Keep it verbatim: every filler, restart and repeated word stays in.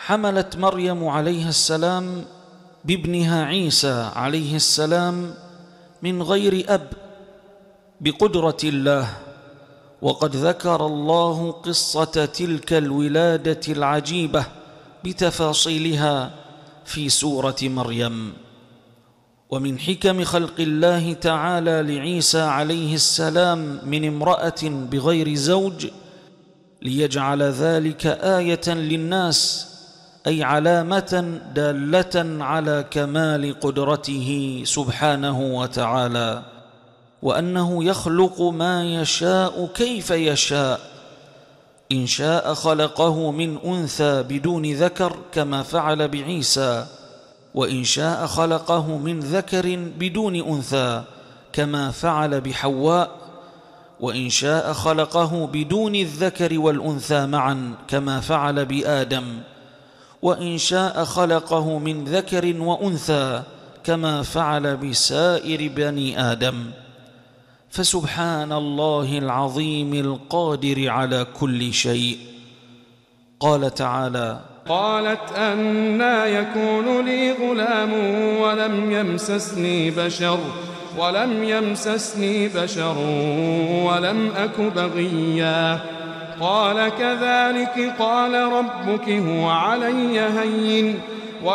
حملت مريم عليها السلام بابنها عيسى عليه السلام من غير أب بقدرة الله. وقد ذكر الله قصة تلك الولادة العجيبة بتفاصيلها في سورة مريم. ومن حكم خلق الله تعالى لعيسى عليه السلام من امرأة بغير زوج ليجعل ذلك آية للناس، أي علامة دالة على كمال قدرته سبحانه وتعالى، وأنه يخلق ما يشاء كيف يشاء. إن شاء خلقه من أنثى بدون ذكر كما فعل بعيسى، وإن شاء خلقه من ذكر بدون أنثى كما فعل بحواء، وإن شاء خلقه بدون الذكر والأنثى معا كما فعل بآدم، وإن شاء خلقه من ذكر وأنثى كما فعل بسائر بني آدم. فسبحان الله العظيم القادر على كل شيء. قال تعالى: قالت أنى يكون لي غلام ولم يمسسني بشر ولم يمسسني بشر ولم أك بغيا. قال: كذلك قال ربك هو علي هين